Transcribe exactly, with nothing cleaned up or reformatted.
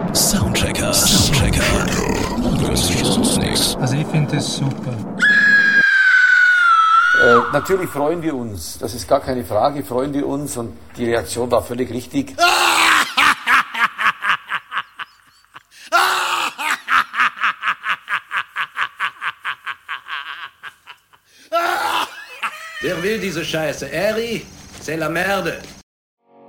Soundchecker. Soundchecker. Hörst du sonst nichts? Also ich finde das super. Äh, natürlich freuen wir uns, das ist gar keine Frage, freuen wir uns und die Reaktion war völlig richtig. Wer will diese Scheiße? Eri, c'est la merde.